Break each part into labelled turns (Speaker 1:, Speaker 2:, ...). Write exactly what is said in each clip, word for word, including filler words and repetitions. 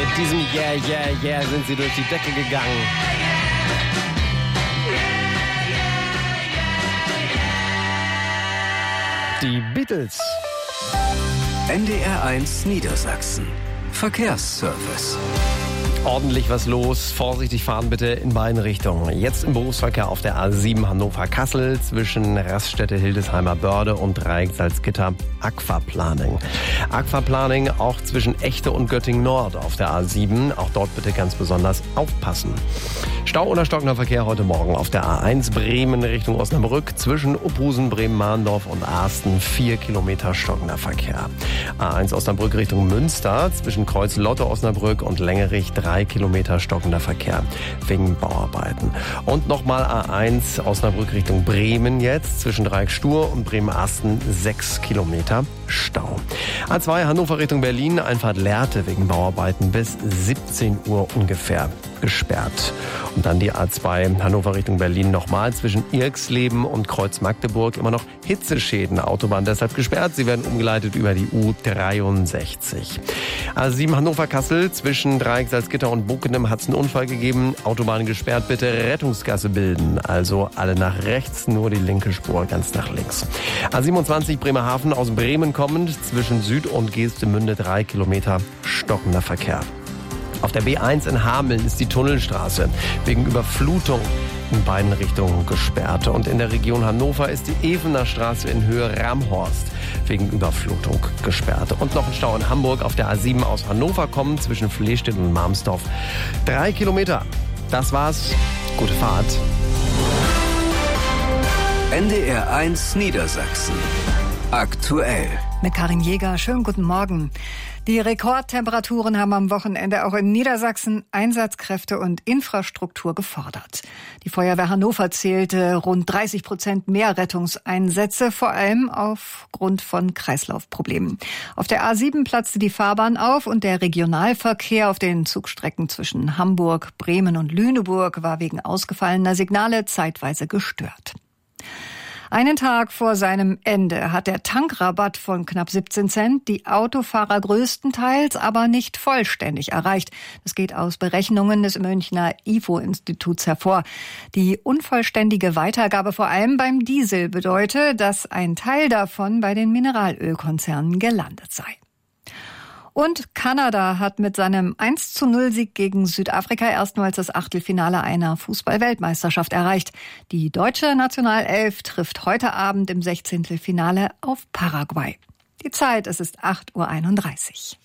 Speaker 1: Mit diesem Yeah, yeah, yeah sind sie durch die Decke gegangen. Die Beatles.
Speaker 2: N D R eins Niedersachsen. Verkehrsservice.
Speaker 1: Ordentlich was los. Vorsichtig fahren bitte in beiden Richtungen. Jetzt im Berufsverkehr auf der A sieben Hannover-Kassel zwischen Raststätte Hildesheimer Börde und Dreieck-Salzgitter Aquaplaning. Aquaplaning auch zwischen Echte und Göttingen-Nord auf der A sieben. Auch dort bitte ganz besonders aufpassen. Stau oder stockender Verkehr heute Morgen auf der A eins Bremen Richtung Osnabrück zwischen Uphusen, Bremen-Mahndorf und Arsten. Vier Kilometer stockender Verkehr. A eins Osnabrück Richtung Münster zwischen Kreuz-Lotte Osnabrück und Längerich drei Kilometer stockender Verkehr wegen Bauarbeiten. Und nochmal A eins Osnabrück Richtung Bremen jetzt zwischen Dreieck-Stur und Bremen-Arsten sechs Kilometer Stau. A zwei Hannover Richtung Berlin Einfahrt Lehrte wegen Bauarbeiten bis siebzehn Uhr ungefähr gesperrt. Und dann die A zwei Hannover Richtung Berlin nochmal zwischen Irxleben und Kreuz Magdeburg immer noch Hitzeschäden. Autobahn deshalb gesperrt. Sie werden umgeleitet über die U dreiundsechzig. A sieben Hannover-Kassel zwischen Dreieck Salzgitter und Bockenem hat es einen Unfall gegeben. Autobahn gesperrt, bitte Rettungsgasse bilden. Also alle nach rechts, nur die linke Spur ganz nach links. A siebenundzwanzig Bremerhaven aus Bremen kommend zwischen Süd- und Geestemünde drei Kilometer stockender Verkehr. Auf der B eins in Hameln ist die Tunnelstraße wegen Überflutung in beiden Richtungen gesperrt. Und in der Region Hannover ist die Evener Straße in Höhe Ramhorst wegen Überflutung gesperrt. Und noch ein Stau in Hamburg auf der A sieben aus Hannover kommen zwischen Flehstedt und Marmsdorf. Drei Kilometer. Das war's. Gute Fahrt.
Speaker 2: N D R eins Niedersachsen. Aktuell.
Speaker 3: Mit Karin Jäger, schönen guten Morgen. Die Rekordtemperaturen haben am Wochenende auch in Niedersachsen Einsatzkräfte und Infrastruktur gefordert. Die Feuerwehr Hannover zählte rund dreißig Prozent mehr Rettungseinsätze, vor allem aufgrund von Kreislaufproblemen. Auf der A sieben platzte die Fahrbahn auf und der Regionalverkehr auf den Zugstrecken zwischen Hamburg, Bremen und Lüneburg war wegen ausgefallener Signale zeitweise gestört. Einen Tag vor seinem Ende hat der Tankrabatt von knapp siebzehn Cent die Autofahrer größtenteils, aber nicht vollständig erreicht. Das geht aus Berechnungen des Münchner I F O-Instituts hervor. Die unvollständige Weitergabe vor allem beim Diesel bedeutet, dass ein Teil davon bei den Mineralölkonzernen gelandet sei. Und Kanada hat mit seinem eins zu null Sieg gegen Südafrika erstmals das Achtelfinale einer Fußball-Weltmeisterschaft erreicht. Die deutsche Nationalelf trifft heute Abend im Sechzehntelfinale auf Paraguay. Die Zeit, es ist acht Uhr einunddreißig.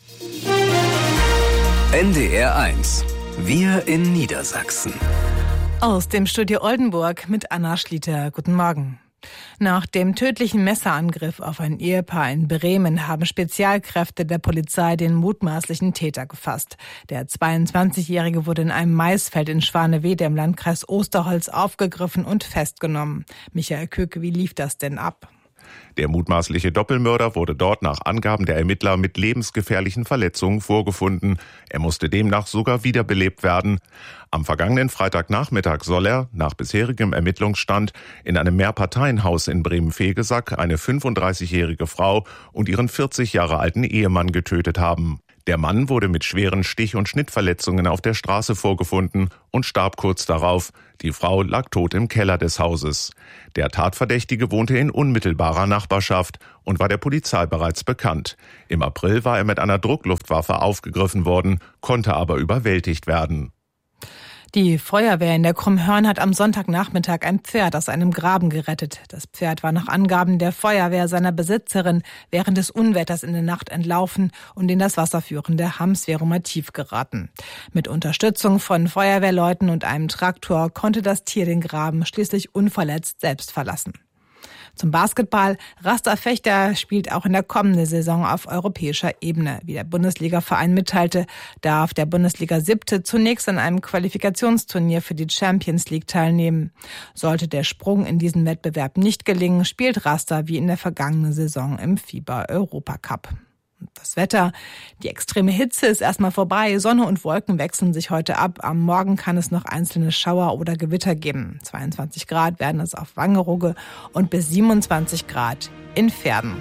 Speaker 2: N D R eins. Wir in Niedersachsen.
Speaker 4: Aus dem Studio Oldenburg mit Anna Schlieter. Guten Morgen. Nach dem tödlichen Messerangriff auf ein Ehepaar in Bremen haben Spezialkräfte der Polizei den mutmaßlichen Täter gefasst. Der zweiundzwanzigjährige wurde in einem Maisfeld in Schwanewede im Landkreis Osterholz aufgegriffen und festgenommen. Michael Köke, wie lief das denn ab?
Speaker 5: Der mutmaßliche Doppelmörder wurde dort nach Angaben der Ermittler mit lebensgefährlichen Verletzungen vorgefunden. Er musste demnach sogar wiederbelebt werden. Am vergangenen Freitagnachmittag soll er, nach bisherigem Ermittlungsstand, in einem Mehrparteienhaus in Bremen-Vegesack eine fünfunddreißigjährige Frau und ihren vierzig Jahre alten Ehemann getötet haben. Der Mann wurde mit schweren Stich- und Schnittverletzungen auf der Straße vorgefunden und starb kurz darauf. Die Frau lag tot im Keller des Hauses. Der Tatverdächtige wohnte in unmittelbarer Nachbarschaft und war der Polizei bereits bekannt. Im April war er mit einer Druckluftwaffe aufgegriffen worden, konnte aber überwältigt werden.
Speaker 4: Die Feuerwehr in der Krummhörn hat am Sonntagnachmittag ein Pferd aus einem Graben gerettet. Das Pferd war nach Angaben der Feuerwehr seiner Besitzerin während des Unwetters in der Nacht entlaufen und in das Wasser führende Hamsverumer tief geraten. Mit Unterstützung von Feuerwehrleuten und einem Traktor konnte das Tier den Graben schließlich unverletzt selbst verlassen. Zum Basketball. Raster Fechter spielt auch in der kommenden Saison auf europäischer Ebene. Wie der Bundesliga-Verein mitteilte, darf der Bundesliga-Siebte zunächst an einem Qualifikationsturnier für die Champions League teilnehmen. Sollte der Sprung in diesen Wettbewerb nicht gelingen, spielt Raster wie in der vergangenen Saison im FIBA-Europacup. Das Wetter. Die extreme Hitze ist erstmal vorbei. Sonne und Wolken wechseln sich heute ab. Am Morgen kann es noch einzelne Schauer oder Gewitter geben. zweiundzwanzig Grad werden es auf Wangerooge und bis siebenundzwanzig Grad in Verden.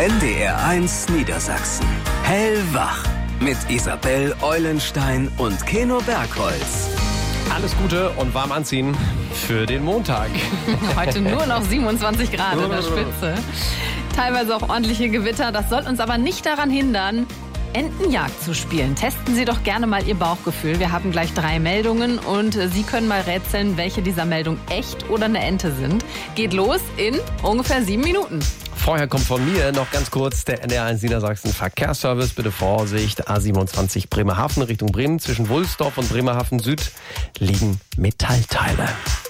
Speaker 2: N D R eins Niedersachsen. Hellwach mit Isabel Eulenstein und Keno Bergholz.
Speaker 1: Alles Gute und warm anziehen für den Montag.
Speaker 6: Heute nur noch siebenundzwanzig Grad in der Spitze. Teilweise auch ordentliche Gewitter. Das soll uns aber nicht daran hindern, Entenjagd zu spielen. Testen Sie doch gerne mal Ihr Bauchgefühl. Wir haben gleich drei Meldungen und Sie können mal rätseln, welche dieser Meldungen echt oder eine Ente sind. Geht los in ungefähr sieben Minuten.
Speaker 1: Vorher kommt von mir noch ganz kurz der N D R eins Niedersachsen Verkehrsservice. Bitte Vorsicht, A siebenundzwanzig Bremerhaven Richtung Bremen. Zwischen Wulsdorf und Bremerhaven Süd liegen Metallteile.